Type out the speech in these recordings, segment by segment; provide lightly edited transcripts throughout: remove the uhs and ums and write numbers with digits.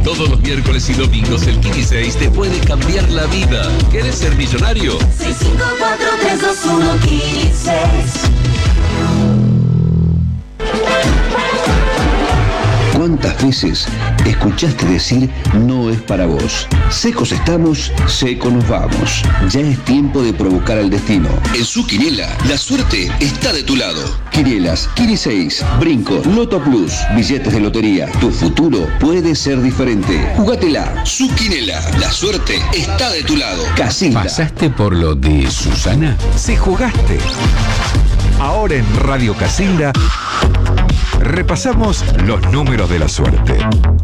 Todos los miércoles y domingos el Kini 6 te puede cambiar la vida. ¿Quieres ser millonario? 654-321 Kini 6. ¿Cuántas veces escuchaste decir no es para vos? Secos estamos, secos nos vamos. Ya es tiempo de provocar al destino. En su quiniela, la suerte está de tu lado. Quinielas, Kini 6, Brinco, Loto Plus, billetes de lotería. Tu futuro puede ser diferente. Jugátela. Su quiniela, la suerte está de tu lado. Casilda. ¿Pasaste por lo de Susana? Si jugaste. Ahora en Radio Casilda repasamos los números de la suerte.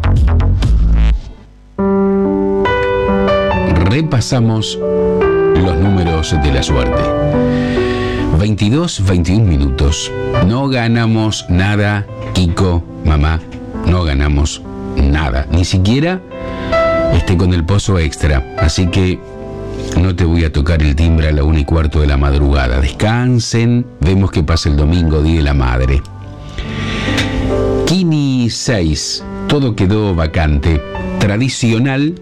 Repasamos los números de la suerte. 22, 21 minutos. No ganamos nada, Kiko, mamá. No ganamos nada. Ni siquiera con el pozo extra. Así que no te voy a tocar el timbre a la 1:15 de la madrugada. Descansen. Vemos qué pasa el domingo, Día de la Madre. Kini 6. Todo quedó vacante. Tradicional.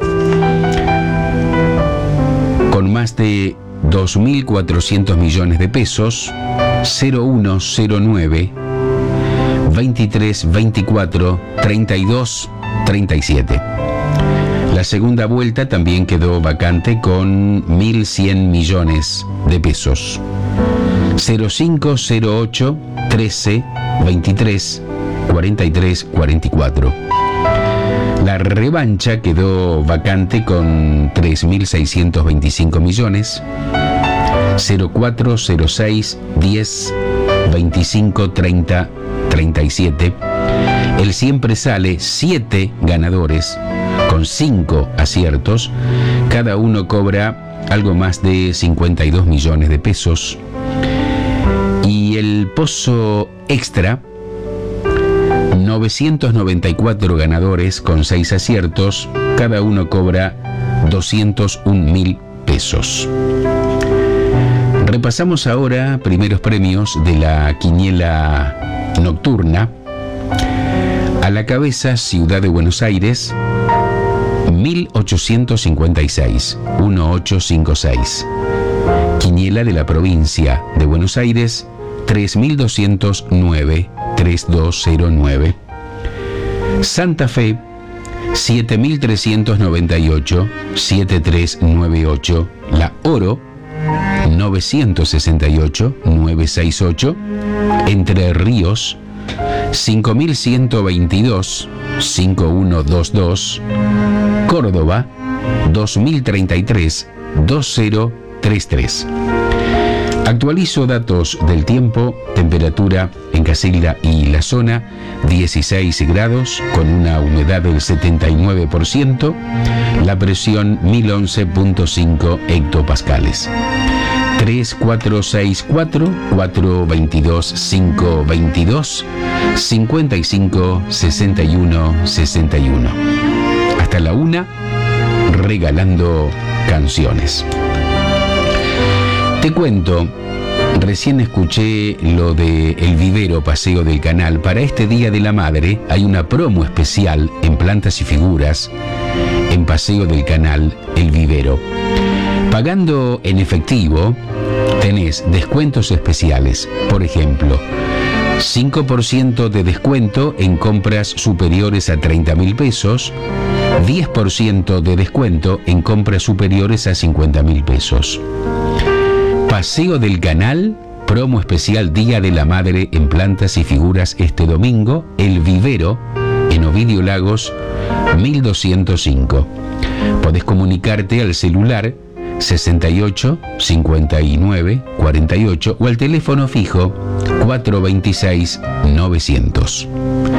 Con más de 2.400 millones de pesos. 0109 23 24 32 37. La segunda vuelta también quedó vacante con 1.100 millones de pesos. 0508 13 23 43 44. La revancha quedó vacante con 3.625 millones. 0406 10 25 30 37. El siempre sale 7 ganadores con 5 aciertos. Cada uno cobra algo más de 52 millones de pesos. Y el pozo extra, 994 ganadores con 6 aciertos. Cada uno cobra 201.000 pesos. Repasamos ahora primeros premios de la quiniela nocturna. A la cabeza, Ciudad de Buenos Aires, 1856, 1856. Quiniela de la provincia de Buenos Aires, 3209, 3209. Santa Fe, 7398, 7398. La Oro, 968, 968. Entre Ríos, 5122, 5122. Córdoba, 2033, 2033. Actualizo datos del tiempo. Temperatura en Casilda y la zona 16 grados con una humedad del 79%. La presión 1011.5 hectopascales. 3464 422 522 55 61 61. Hasta la 1, regalando canciones. Te cuento, recién escuché lo de El Vivero Paseo del Canal. Para este Día de la Madre hay una promo especial en plantas y figuras en Paseo del Canal El Vivero. Pagando en efectivo, tenés descuentos especiales. Por ejemplo, 5% de descuento en compras superiores a 30.000 pesos, 10% de descuento en compras superiores a 50.000 pesos. Paseo del Canal, promo especial Día de la Madre en plantas y figuras este domingo, El Vivero, en Ovidio Lagos, 1205. Podés comunicarte al celular 68 59 48 o al teléfono fijo 426 900.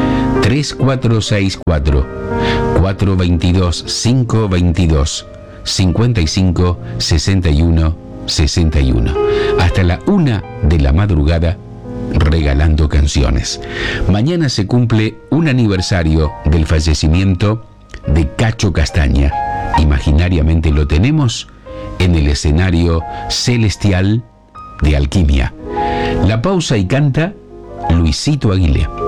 3464 422 522 55 61 61. Hasta la 1 de la madrugada, regalando canciones. Mañana se cumple un aniversario del fallecimiento de Cacho Castaña. Imaginariamente lo tenemos en el escenario celestial de Alquimia. La pausa y canta Luisito Aguilé.